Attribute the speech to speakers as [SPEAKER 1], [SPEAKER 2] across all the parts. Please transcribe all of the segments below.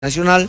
[SPEAKER 1] nacional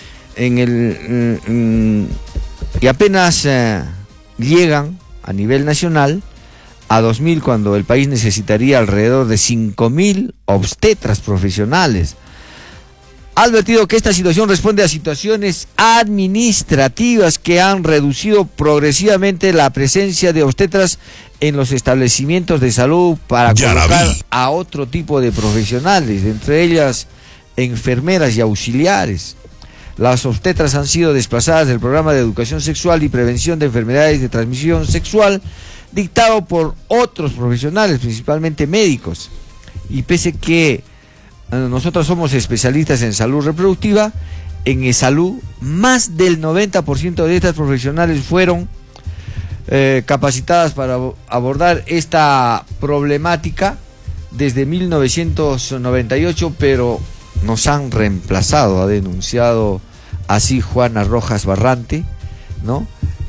[SPEAKER 1] y apenas llegan a nivel nacional a 2000, cuando el país necesitaría alrededor de 5000 obstetras profesionales. Ha advertido que esta situación responde a situaciones administrativas que han reducido progresivamente la presencia de obstetras en los establecimientos de salud para colocar a otro tipo de profesionales, entre ellas enfermeras y auxiliares. Las obstetras han sido desplazadas del programa de educación sexual y prevención de enfermedades de transmisión sexual dictado por otros profesionales, principalmente médicos. Y pese que nosotros somos especialistas en salud reproductiva, en salud más del 90% de estas profesionales fueron capacitadas para abordar esta problemática desde 1998, pero nos han reemplazado, ha denunciado así Juana Rojas Barrante, ¿no?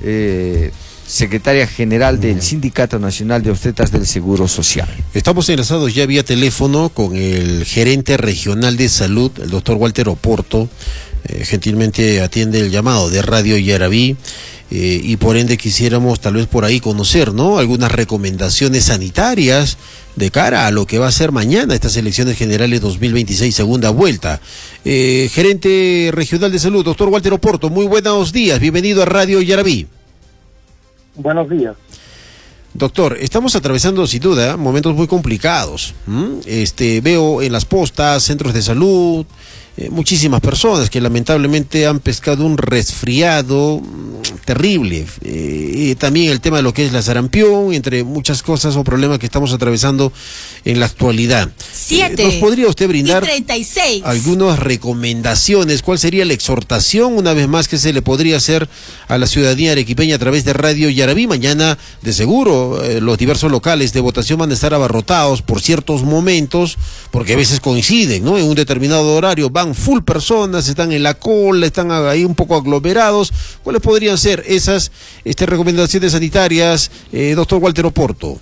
[SPEAKER 1] Secretaria General del Sindicato Nacional de Obstetras del Seguro Social.
[SPEAKER 2] Estamos enlazados ya vía teléfono con el gerente regional de salud, el doctor Walter Oporto. Gentilmente atiende el llamado de Radio Yarabí, y por ende quisiéramos tal vez por ahí conocer, ¿no?, algunas recomendaciones sanitarias de cara a lo que va a ser mañana estas elecciones generales 2026, segunda vuelta. Gerente regional de salud, doctor Walter Oporto, muy buenos días, bienvenido a Radio Yarabí.
[SPEAKER 3] Buenos días.
[SPEAKER 2] Doctor, estamos atravesando sin duda momentos muy complicados. Veo en las postas, centros de salud, muchísimas personas que lamentablemente han pescado un resfriado terrible. También el tema de lo que es la sarampión, entre muchas cosas o problemas que estamos atravesando en la actualidad. ¿Nos podría usted brindar
[SPEAKER 4] 36
[SPEAKER 2] algunas recomendaciones? ¿Cuál sería la exhortación, una vez más, que se le podría hacer a la ciudadanía arequipeña a través de Radio Yarabí? Mañana, de seguro, los diversos locales de votación van a estar abarrotados por ciertos momentos, porque a veces coinciden, ¿no?, en un determinado horario, van full personas, están en la cola, están ahí un poco aglomerados. ¿Cuáles podrían ser esas recomendaciones sanitarias, doctor Walter Oporto?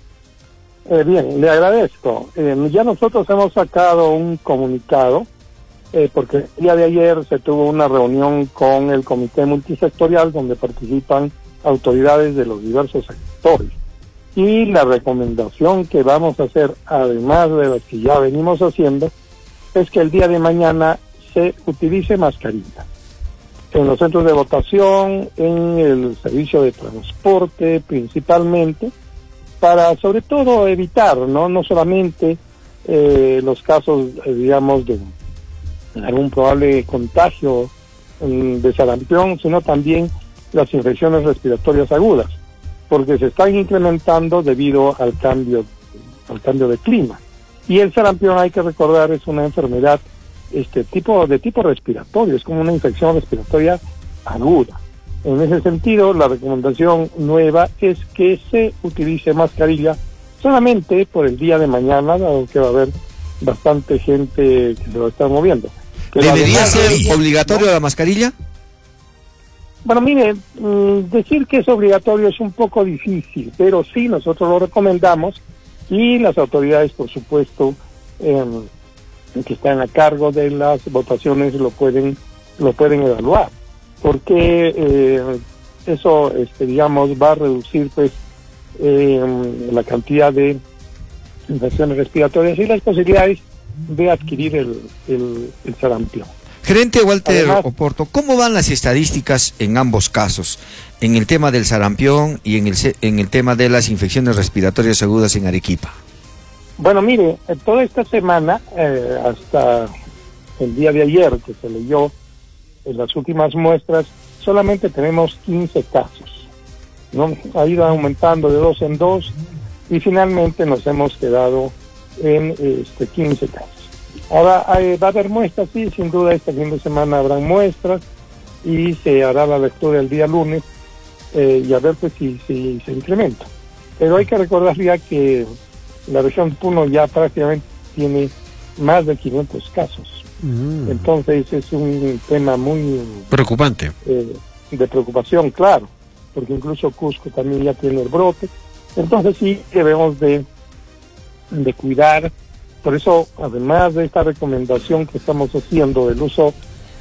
[SPEAKER 3] Bien, le agradezco. Ya nosotros hemos sacado un comunicado, porque el día de ayer se tuvo una reunión con el comité multisectorial donde participan autoridades de los diversos sectores. Y la recomendación que vamos a hacer, además de las que ya venimos haciendo, es que el día de mañana se utilice mascarilla en los centros de votación, en el servicio de transporte principalmente, para sobre todo evitar no solamente los casos, digamos, de algún probable contagio de sarampión, sino también las infecciones respiratorias agudas, porque se están incrementando debido al cambio de clima. Y el sarampión, hay que recordar, es una enfermedad de tipo respiratorio, es como una infección respiratoria aguda. En ese sentido, la recomendación nueva es que se utilice mascarilla solamente por el día de mañana, dado que va a haber bastante gente que se va a estar moviendo.
[SPEAKER 1] ¿Debería ser obligatorio la mascarilla?
[SPEAKER 3] Bueno, mire, decir que es obligatorio es un poco difícil, pero sí nosotros lo recomendamos, y las autoridades, por supuesto, que están a cargo de las votaciones lo pueden evaluar, porque eso, digamos, va a reducir pues la cantidad de infecciones respiratorias y las posibilidades de adquirir el sarampión.
[SPEAKER 1] Gerente Walter Oporto, ¿cómo van las estadísticas en ambos casos, en el tema del sarampión y en el tema de las infecciones respiratorias agudas en Arequipa?
[SPEAKER 3] Bueno, mire, toda esta semana, hasta el día de ayer que se leyó en las últimas muestras, solamente tenemos 15 casos, ¿no? Ha ido aumentando de 2 en 2 y finalmente nos hemos quedado en 15 casos. Ahora va a haber muestras, sí, sin duda este fin de semana habrán muestras y se hará la lectura el día lunes, y a ver pues si se incrementa. Pero hay que recordar ya que la región Puno ya prácticamente tiene más de 500 casos. Entonces es un tema muy
[SPEAKER 2] preocupante,
[SPEAKER 3] de preocupación, claro, porque incluso Cusco también ya tiene el brote. Entonces sí debemos de cuidar. Por eso, además de esta recomendación que estamos haciendo del uso